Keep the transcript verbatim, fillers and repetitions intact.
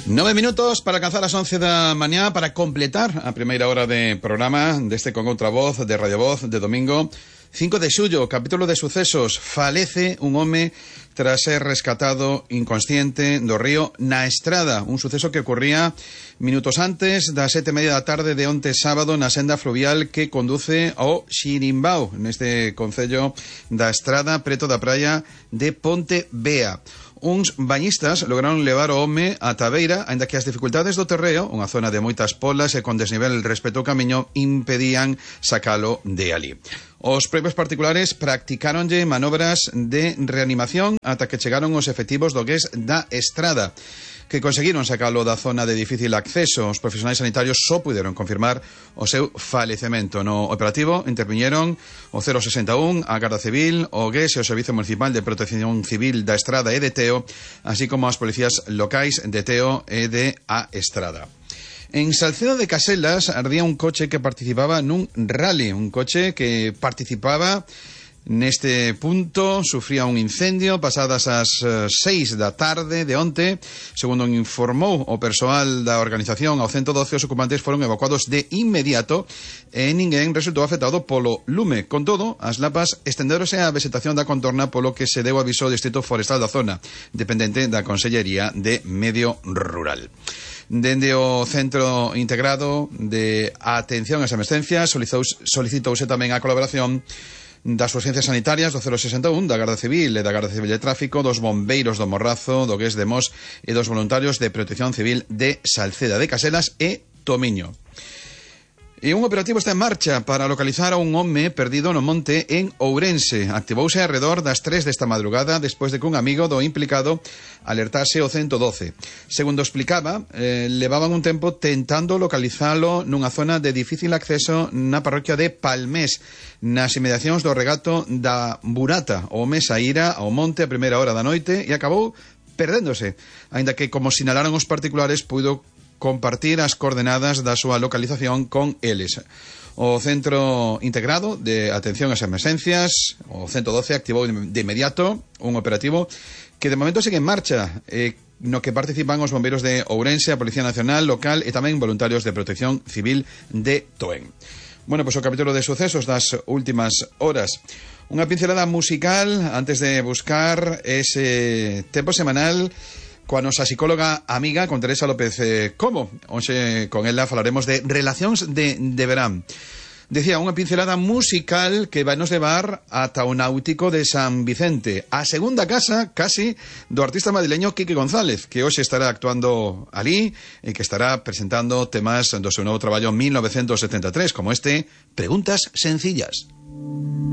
Nove minutos para alcanzar as once da mañá, para completar a primeira hora de programa deste Con Outra Voz, de Radio Voz, de domingo cinco de xullo, capítulo de sucesos. Falece un home tras ser rescatado inconsciente do río na Estrada, un suceso que ocurría minutos antes das sete e media da tarde de onte sábado na senda fluvial que conduce ao Xirimbao, neste concello da Estrada, preto da praia de Ponte Bea. Uns bañistas lograron levar o home a Tabeira, aínda que as dificultades do terreo, unha zona de moitas polas e con desnivel respecto ao camiño, impedían sacalo de ali. Os propios particulares practicáronlle manobras de reanimación ata que chegaron os efectivos do G E S da Estrada, que conseguiron sacalo da zona de difícil acceso. Os profesionais sanitarios só puderon confirmar o seu falecemento. No operativo interviñeron o cero sesenta e un, a Garda Civil, o G E S e o Servicio Municipal de Protección Civil da Estrada e de Teo, así como as policías locais de Teo e de A Estrada. En Salcedo de Caselas ardía un coche que participaba nun rally, un coche que participaba neste punto, sufría un incendio pasadas as seis da tarde de onte. Segundo informou o persoal da organización, ao ciento doce os ocupantes foron evacuados de inmediato e ninguén resultou afectado polo lume. Con todo, as lapas estendéronse á vegetación da contorna, polo que se deu aviso ao Distrito Forestal da zona, dependente da Consellería de Medio Rural. Dende o Centro Integrado de Atención ás Emergencias solicitouse tamén a colaboración das urxencias sanitarias do cero sesenta e un, da Garda Civil e da Garda Civil de Tráfico, dos bombeiros do Morrazo, do G E S de Mos e dos voluntarios de Protección Civil de Salceda de Caselas e Tomiño. E un operativo está en marcha para localizar a un home perdido no monte en Ourense. Activouse arredor das tres desta madrugada despois de que un amigo do implicado alertase o ciento doce. Segundo explicaba, eh, levaban un tempo tentando localizalo nunha zona de difícil acceso na parroquia de Palmés, nas inmediacións do regato da Burata. O home saíra ao monte a primeira hora da noite e acabou perdéndose, aínda que, como sinalaron os particulares, puido compartir as coordenadas da súa localización con eles. O Centro Integrado de Atención ás Emergencias, o ciento doce, activou de inmediato un operativo que de momento sigue en marcha, eh, no que participan os bombeiros de Ourense, a Policía Nacional local e tamén voluntarios de Protección Civil de Toen. Bueno, pois pues o capítulo de sucesos das últimas horas. Unha pincelada musical antes de buscar ese tempo semanal coa nosa psicóloga amiga, con Teresa López eh, Como. Hoxe con ela falaremos de relacións de, de verán. Decía, unha pincelada musical que vai nos levar ata o Náutico de San Vicente, a segunda casa, casi, do artista madrileño Quique González, que hoxe estará actuando alí e que estará presentando temas do seu novo traballo mil novecientos setenta e tres, como este, Preguntas Sencillas.